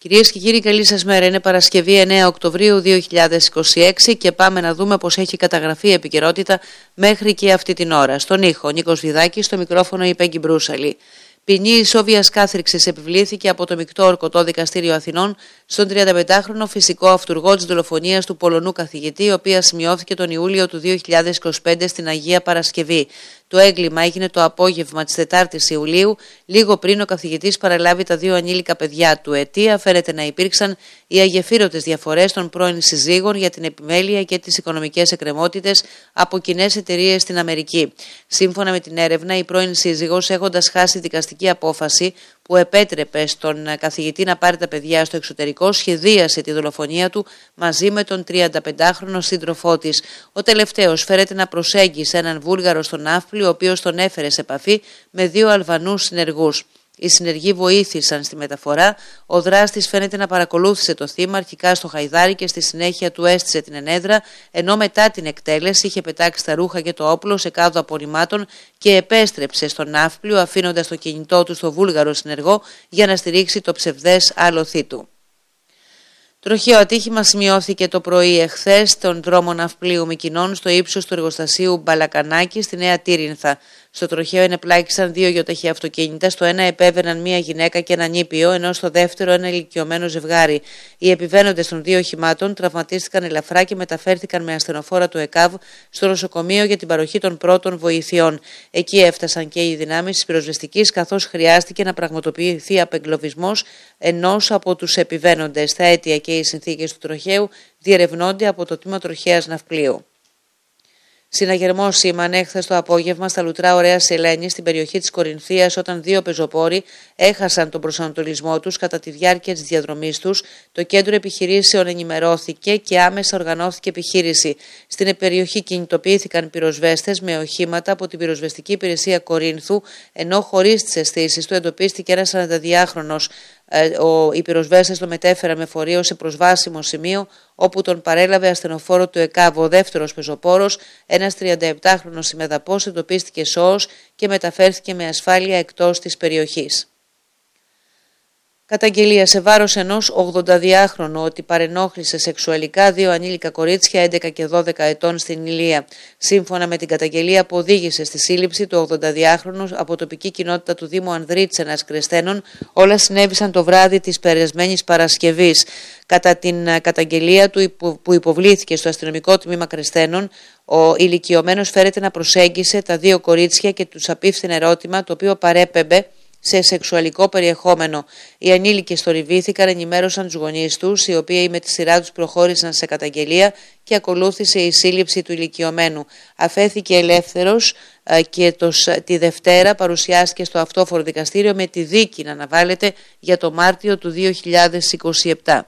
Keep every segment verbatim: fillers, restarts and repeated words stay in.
Κυρίες και κύριοι, καλή σας μέρα. Είναι Παρασκευή εννέα Οκτωβρίου δύο χιλιάδες είκοσι έξι και πάμε να δούμε πώς έχει καταγραφεί η επικαιρότητα μέχρι και αυτή την ώρα. Στον ήχο Νίκος Βιδάκης, στο μικρόφωνο η Πέγγι Μπρούσαλη. Ποινή ισόβιας κάθριξης επιβλήθηκε από το Μεικτό Ορκωτό Δικαστήριο Αθηνών στον τριανταπεντάχρονο φυσικό αυτουργό της δολοφονίας του Πολωνού καθηγητή, η οποία σημειώθηκε τον Ιούλιο του δύο χιλιάδες είκοσι πέντε στην Αγία Παρασκευή. Το έγκλημα έγινε το απόγευμα της τετάρτης Ιουλίου, λίγο πριν ο καθηγητής παραλάβει τα δύο ανήλικα παιδιά του. Αιτία φαίνεται να υπήρξαν οι αγεφύρωτες διαφορές των πρώην συζύγων για την επιμέλεια και τις οικονομικές εκκρεμότητες από κοινές εταιρείες στην Αμερική. Σύμφωνα με την έρευνα, η πρώην σύζυγος, έχοντας χάσει δικαστική απόφαση που επέτρεπε στον καθηγητή να πάρει τα παιδιά στο εξωτερικό, σχεδίασε τη δολοφονία του μαζί με τον τριανταπεντάχρονο σύντροφό της. Ο τελευταίος φέρεται να προσέγγισε έναν Βούλγαρο στον Ναύπλιο, ο οποίος τον έφερε σε επαφή με δύο Αλβανούς συνεργούς. Οι συνεργοί βοήθησαν στη μεταφορά. Ο δράστης φαίνεται να παρακολούθησε το θύμα αρχικά στο χαϊδάρι και στη συνέχεια του έστησε την ενέδρα, ενώ μετά την εκτέλεση είχε πετάξει τα ρούχα και το όπλο σε κάδο απορριμμάτων και επέστρεψε στον Ναύπλιο, αφήνοντας το κινητό του στο Βούλγαρο συνεργό για να στηρίξει το ψευδές άλοθή του. Τροχαίο ατύχημα σημειώθηκε το πρωί εχθές στον δρόμο Ναυπλίου Μυκηνών στο ύψος του εργοστασίου Μπαλακανάκη στη Νέα Τύρινθα. Στο τροχαίο ενεπλάκησαν δύο γιοταχή αυτοκίνητα. Στο ένα επέβαιναν μία γυναίκα και έναν νήπιο, ενώ στο δεύτερο ένα ηλικιωμένο ζευγάρι. Οι επιβαίνοντες των δύο οχημάτων τραυματίστηκαν ελαφρά και μεταφέρθηκαν με ασθενοφόρα του ΕΚΑΒ στο νοσοκομείο για την παροχή των πρώτων βοηθειών. Εκεί έφτασαν και οι δυνάμεις της πυροσβεστικής, καθώς χρειάστηκε να πραγματοποιηθεί απεγκλωβισμός ενός από τους επιβαίνοντες. Τα αίτια και οι συνθήκες του τροχαίου διερευνώνται από το τμήμα τροχαίας Ναυπλίου. Συναγερμό σήμανε χθες το απόγευμα στα Λουτρά Ωραίας Ελένης στην περιοχή της Κορινθίας, όταν δύο πεζοπόροι έχασαν τον προσανατολισμό τους κατά τη διάρκεια της διαδρομής τους. Το κέντρο επιχειρήσεων ενημερώθηκε και άμεσα οργανώθηκε επιχείρηση. Στην περιοχή κινητοποιήθηκαν πυροσβέστες με οχήματα από την πυροσβεστική υπηρεσία Κορίνθου, ενώ χωρίς τις αισθήσεις του εντοπίστηκε ένας σαρανταδυάχρονος. Οι πυροσβέστες το μετέφεραν με φορείο σε προσβάσιμο σημείο, όπου τον παρέλαβε ασθενοφόρο του ΕΚΑΒ. Ο δεύτερος πεζοπόρος, ένας τριανταεπτάχρονος ημεδαπός, εντοπίστηκε σώος και μεταφέρθηκε με ασφάλεια εκτός της περιοχής. Καταγγελία σε βάρος ενός ογδονταδυάχρονου ότι παρενόχλησε σεξουαλικά δύο ανήλικα κορίτσια έντεκα και δώδεκα ετών στην Ηλία. Σύμφωνα με την καταγγελία που οδήγησε στη σύλληψη του ογδονταδυάχρονου από τοπική κοινότητα του Δήμου Ανδρίτσενας Κρεστένων, όλα συνέβησαν το βράδυ της περασμένης Παρασκευής. Κατά την καταγγελία του που υποβλήθηκε στο αστυνομικό τμήμα Κρεστένων, ο ηλικιωμένος φέρεται να προσέγγισε τα δύο κορίτσια και τους απίφθηνε ερώτημα, το οποίο παρέπεμπε σε σεξουαλικό περιεχόμενο. Οι ανήλικες θορυβήθηκαν, ενημέρωσαν τους γονείς τους, οι οποίοι με τη σειρά τους προχώρησαν σε καταγγελία και ακολούθησε η σύλληψη του ηλικιωμένου. Αφέθηκε ελεύθερος και το, τη Δευτέρα παρουσιάστηκε στο αυτόφορο δικαστήριο με τη δίκη να αναβάλλεται για το Μάρτιο του δύο χιλιάδες είκοσι επτά.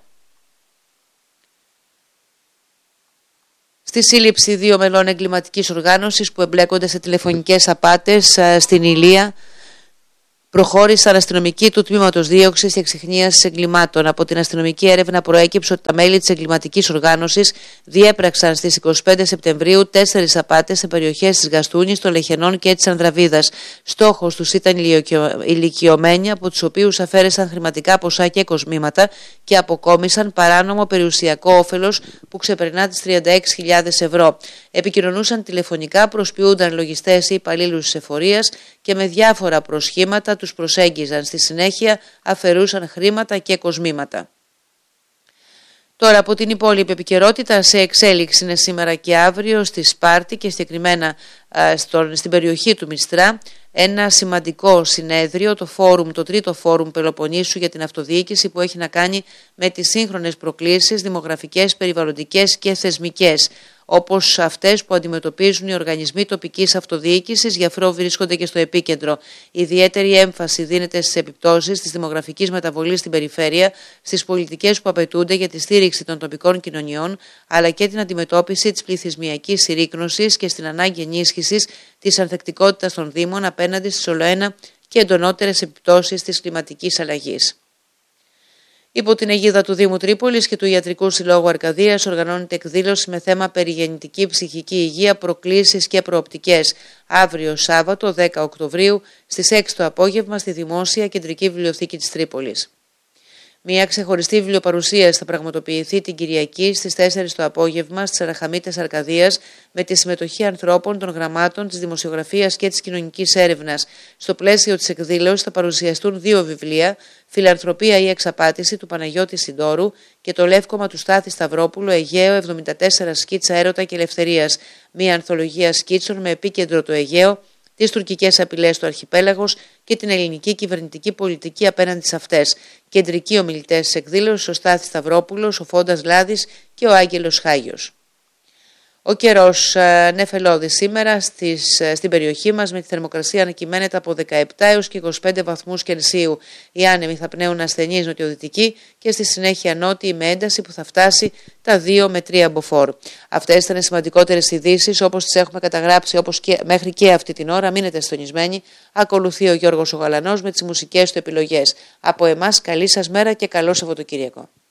Στη σύλληψη δύο μελών εγκληματικής οργάνωσης που εμπλέκονται σε τηλεφωνικές απάτες στην Ηλία, προχώρησαν αστυνομικοί του τμήματος δίωξης και εξιχνίασης εγκλημάτων. Από την αστυνομική έρευνα προέκυψε ότι τα μέλη της εγκληματικής οργάνωσης διέπραξαν στις είκοσι πέντε Σεπτεμβρίου τέσσερις απάτες σε περιοχές της Γαστούνης, των Λεχενών και της Ανδραβίδας. Στόχος τους ήταν ηλικιωμένοι, από τους οποίους αφαίρεσαν χρηματικά ποσά και κοσμήματα και αποκόμισαν παράνομο περιουσιακό όφελος που ξεπερνά τις τριάντα έξι χιλιάδες ευρώ. Επικοινωνούσαν τηλεφωνικά, προσποιούνταν λογιστές ή υπαλλήλους της εφορίας και με διάφορα προσχήματα τους προσέγγιζαν. Στη συνέχεια αφαιρούσαν χρήματα και κοσμήματα. Τώρα, από την υπόλοιπη επικαιρότητα, σε εξέλιξη είναι σήμερα και αύριο στη Σπάρτη και συγκεκριμένα στον, στην περιοχή του Μιστρά ένα σημαντικό συνέδριο, το φόρουμ, το τρίτο φόρουμ Πελοποννήσου για την αυτοδιοίκηση, που έχει να κάνει με τις σύγχρονες προκλήσεις δημογραφικές, περιβαλλοντικές και θεσμικές, όπως αυτές που αντιμετωπίζουν οι οργανισμοί τοπικής αυτοδιοίκησης. Γι' αυτό βρίσκονται και στο επίκεντρο. Ιδιαίτερη έμφαση δίνεται στις επιπτώσεις της δημογραφικής μεταβολής στην περιφέρεια, στις πολιτικές που απαιτούνται για τη στήριξη των τοπικών κοινωνιών, αλλά και την αντιμετώπιση της πληθυσμιακής συρρίκνωσης και στην ανάγκη ενίσχυσης της ανθεκτικότητας των Δήμων απέναντι στις ολοένα και εντονότερες επιπτώσεις της κλιματικής αλλαγής. Υπό την αιγίδα του Δήμου Τρίπολης και του Ιατρικού Συλλόγου Αρκαδίας οργανώνεται εκδήλωση με θέμα περιγεννητική ψυχική υγεία, προκλήσεις και προοπτικές. Αύριο Σάββατο δέκα Οκτωβρίου στις έξι το απόγευμα στη Δημόσια Κεντρική Βιβλιοθήκη της Τρίπολης. Μια ξεχωριστή βιβλιοπαρουσίαση θα πραγματοποιηθεί την Κυριακή στις τέσσερις το απόγευμα στις Αραχαμίτες Αρκαδίας με τη συμμετοχή ανθρώπων των γραμμάτων της δημοσιογραφίας και της κοινωνικής έρευνας. Στο πλαίσιο της εκδήλωσης θα παρουσιαστούν δύο βιβλία, Φιλανθρωπία ή Εξαπάτηση του Παναγιώτη Συντόρου και το Λεύκομα του Στάθη Σταυρόπουλου, Αιγαίο εβδομήντα τέσσερα σκίτσα έρωτα και ελευθερίας. Μια ανθολογία σκίτσων με επίκεντρο το Αιγαίο, τις τουρκικές απειλές του αρχιπέλαγος και την ελληνική κυβερνητική πολιτική απέναντι σε αυτές. Κεντρικοί ομιλητές της εκδήλωσης ο Στάθης Σταυρόπουλος, ο Φόντας Λάδης και ο Άγγελος Χάγιος. Ο καιρός νεφελώδης σήμερα στις, στην περιοχή μας, με τη θερμοκρασία να κυμαίνεται από δεκαεπτά έως και είκοσι πέντε βαθμούς Κελσίου. Οι άνεμοι θα πνέουν ασθενείς νοτιοδυτικοί και στη συνέχεια νότιοι με ένταση που θα φτάσει τα δύο με τρία μποφόρ. Αυτές ήταν οι σημαντικότερες ειδήσεις όπως τις έχουμε καταγράψει όπως και, μέχρι και αυτή την ώρα. Μείνετε συντονισμένοι. Ακολουθεί ο Γιώργος ο Γαλανός με τις μουσικές του επιλογές. Από εμάς καλή σας μέρα και καλό Σαββατοκύριακο.